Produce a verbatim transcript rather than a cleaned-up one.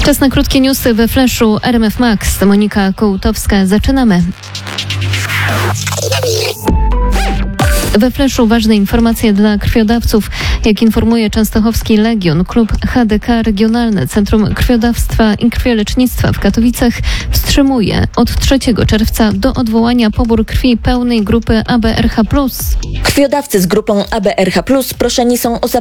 Czas na krótkie newsy we Flashu R M F Max. Monika Kołtowska, zaczynamy. We Flashu ważne informacje dla krwiodawców. Jak informuje Częstochowski Legion, klub H D K Regionalne Centrum Krwiodawstwa i Krwiolecznictwa w Katowicach wstrzymuje od trzeciego czerwca do odwołania pobór krwi pełnej grupy A B R H plus. Krwiodawcy z grupą A B R H plus proszeni są o